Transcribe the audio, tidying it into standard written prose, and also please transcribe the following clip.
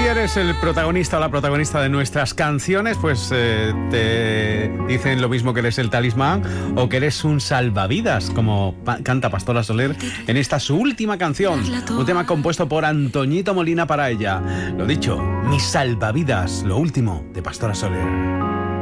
eres el protagonista o la protagonista de nuestras canciones, pues te dicen lo mismo que eres el talismán o que eres un salvavidas, como canta Pastora Soler en esta su última canción, un tema compuesto por Antoñito Molina para ella. Lo dicho, mi salvavidas, lo último de Pastora Soler.